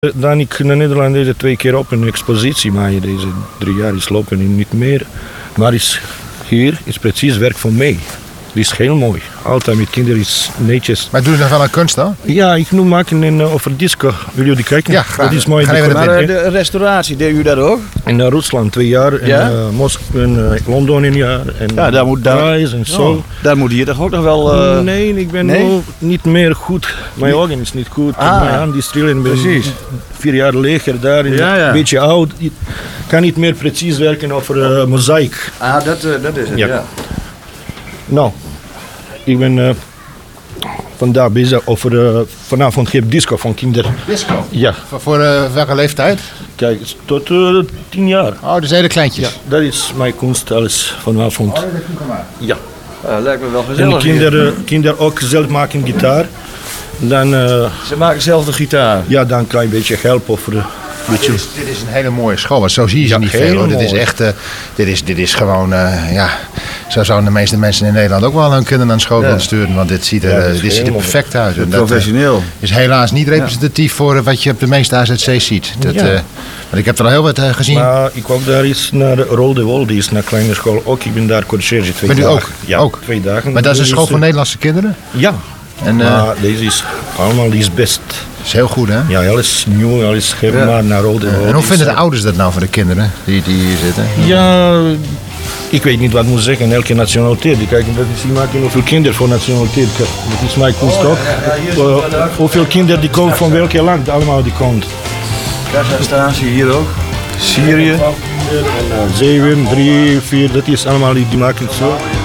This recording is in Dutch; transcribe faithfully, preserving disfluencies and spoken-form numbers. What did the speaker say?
Dan ik naar Nederland deze twee keer op een expositie, maar deze drie jaar is lopen en niet meer. Maar is, hier is precies werk voor mij. Het is heel mooi. Altijd met kinderen is netjes. Maar doen ze nog wel aan kunst dan? Ja, ik nu maken een uh, over disco. Wil jullie kijken? Ja, graag. Dat is mooi. Maar uh, de restauratie, deed u dat ook? In uh, Rusland twee jaar, ja? in uh, Moskou, in uh, Londen een jaar, en ja, daar moet, daar, Parijs en zo. Oh, daar moet hier toch ook nog wel... Uh... Nee, ik ben nee? nu niet meer goed. Mijn ogen is niet goed. Ah, mijn hand is trillen. Ik ben precies. vier jaar leger daar, ja, ja. een beetje oud. Ik kan niet meer precies werken over uh, mozaïek. Ah, dat, uh, dat is het, ja. ja. Nou, ik ben uh, vandaag bezig over uh, vanavond geef disco van kinderen. Disco? Ja. Voor, voor uh, welke leeftijd? Kijk, tot uh, tien jaar. Oh, dus hele kleintjes? Ja, dat is mijn kunst alles vanavond. Oh, dat heb je gemaakt? Ja. Uh, lijkt me wel gezellig. En kinderen kinder ook zelf maken gitaar. Dan, uh, Ze maken zelf de gitaar? Ja, dan kan je een beetje helpen. Of, uh, Dit is, dit is een hele mooie school, want zo zie je ze ja, niet veel. Hoor. Dit is echt, uh, dit is, dit is gewoon, uh, ja, zo zouden de meeste mensen in Nederland ook wel hun kinderen naar school willen ja. sturen. Want dit ziet er, ja, dit ziet er perfect uit. En professioneel. Dat uh, is helaas niet representatief ja. voor uh, wat je op de meeste A Z C's ziet. Dat, ja. uh, want ik heb er al heel wat uh, gezien. Maar ik ook daar is naar Rol de Wol, die is naar kleine school ook. Ik ben daar conciërge twee ben dagen. Ook? Ja, ook? twee dagen. Maar dat is een school voor Nederlandse kinderen? Ja. En, uh, maar deze is allemaal die is best. Dat is heel goed, hè? Ja, alles nieuw, alles geef ja. maar naar Rol de Wol. Uh, en hoe vinden de ouders dat nou van de kinderen die, die hier zitten? Ja, ik weet niet wat ik moet zeggen. Elke nationaliteit. Kijk, dat is die maken hoeveel kinderen voor nationaliteit. Dat is mijn kunst ook. Uh, hoeveel kinderen die komen van welk land, allemaal die komt. Daar staan ze hier ook. Syrië. zeven, drie, vier, dat is allemaal die, die maken zo.